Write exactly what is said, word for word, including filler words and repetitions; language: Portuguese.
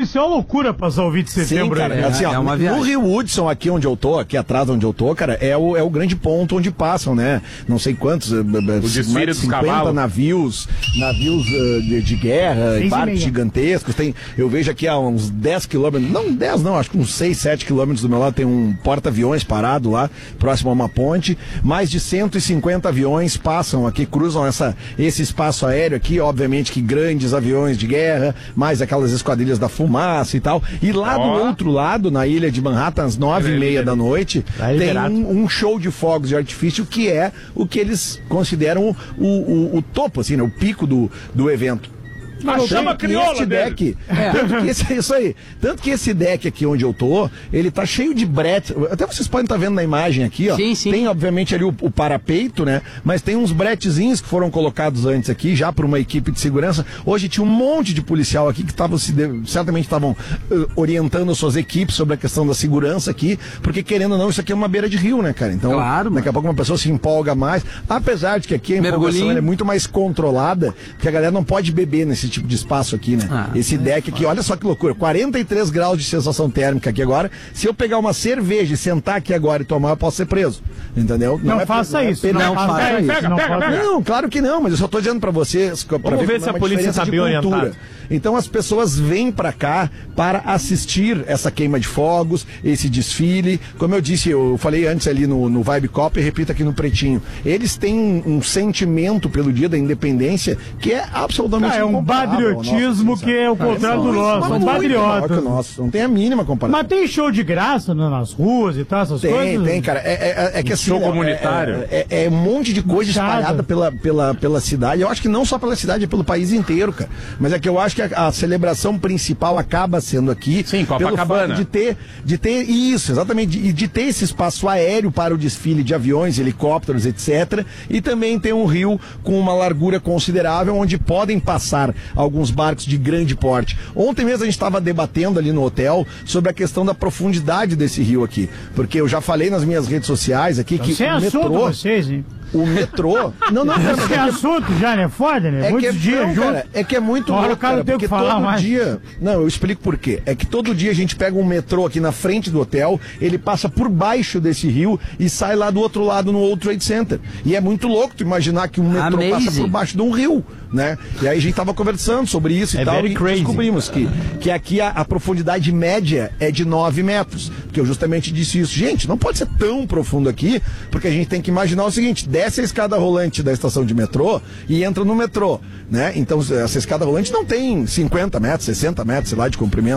ser uma loucura passar o vinte de setembro. Sim, cara, aí. assim, ó, é uma viagem. no Rio Hudson, aqui onde eu tô, aqui atrás onde eu tô, cara, é o, é o grande ponto onde passam, né? Não sei quantos, o desfile dos cinquenta cavalos. navios, navios uh, de, de guerra, Seis e barcos meia. gigantescos. Tem, eu vejo aqui a uns dez quilômetros, não dez não, acho que uns seis, sete quilômetros do meu lado tem um porta-aviões parado lá, próximo a uma ponte. Mais de cento e cinquenta aviões passam aqui, cruzam essa, esse espaço aéreo aqui, obviamente que grandes aviões de guerra, mais aquelas esquadrilhas da fumaça e tal. E lá Ó. do outro lado, na ilha de Manhattan, às nove e meia da noite, Vai tem liberado. um, um show de fogos de artifício que é o que eles consideram o, o, o topo, assim, né, o pico do, do evento. A chama Tanto que crioula este dele. deck, tanto que esse, isso aí, tanto que esse deck aqui onde eu tô, ele tá cheio de bretes, até vocês podem estar vendo na imagem aqui, ó. Sim, sim. Tem obviamente ali o, o parapeito, né? Mas tem uns bretezinhos que foram colocados antes aqui, já por uma equipe de segurança. Hoje tinha um monte de policial aqui que estavam se de- certamente estavam uh, orientando suas equipes sobre a questão da segurança aqui, porque querendo ou não, isso aqui é uma beira de rio, né, cara? Então, Claro, daqui a mano. pouco uma pessoa se empolga mais, apesar de que aqui a empolgação Mergulhinho. ela é muito mais controlada, porque a galera não pode beber nesse tipo de espaço aqui, né? Ah, Esse deck aqui, olha só que loucura, quarenta e três graus de sensação térmica aqui agora. Se eu pegar uma cerveja e sentar aqui agora e tomar, eu posso ser preso. Entendeu? Não é faça pre- isso. é Não penal. faça Pega, isso. pega, Não pega, pode- pega. Não, claro que não, mas eu só tô dizendo pra vocês pra Vamos ver como se é a uma polícia diferença tá de bem cultura. orientada. Então as pessoas vêm pra cá para assistir essa queima de fogos, esse desfile. Como eu disse, eu falei antes ali no, no Vibe Cop e repito aqui no Pretinho. Eles têm um, um sentimento pelo Dia da Independência que é absolutamente Ah, é um incomparável ao patriotismo nosso, que é o sabe? contrário do Mas nosso. São muito maior que o patriotas. nosso, não tem a mínima comparação. Mas tem show de graça né, nas ruas e tal, essas Tem, coisas? tem, cara. É, é, é que assim. show é- comunitário. É, é, é um monte de coisa Machado. espalhada pela, pela, pela cidade. Eu acho que não só pela cidade, é pelo país inteiro, cara. Mas é que eu acho que a, a celebração principal acaba sendo aqui. Sim, pelo Copacabana. fato de ter, de ter isso, exatamente, e de, de ter esse espaço aéreo para o desfile de aviões, helicópteros, etcétera. E também tem um rio com uma largura considerável, onde podem passar alguns barcos de grande porte. Ontem mesmo a gente estava debatendo ali no hotel sobre a questão da profundidade desse rio aqui. Porque eu já falei nas minhas redes sociais aqui que Sem o assunto metrô. vocês, hein? O metrô. Não, não, cara, mas Sem é que- assunto já, né? Foda, né? é que, Muitos é, dias não, juntos. cara, é que é muito Uma hora louco, o cara cara, tem o porque que falar todo mais. dia... Não, eu explico por quê. É que todo dia a gente pega um metrô aqui na frente do hotel, ele passa por baixo desse rio e sai lá do outro lado no World Trade Center. E é muito louco tu imaginar que um metrô Amazing. passa por baixo de um rio, né? E aí a gente tava conversando sobre isso e É tal, very e crazy. descobrimos que, que aqui a, a profundidade média é de nove metros. Porque eu justamente disse isso. Gente, não pode ser tão profundo aqui, porque a gente tem que imaginar o seguinte, desce a escada rolante da estação de metrô e entra no metrô, né? Então essa escada rolante não tem cinquenta metros, sessenta metros, sei lá, de comprimento.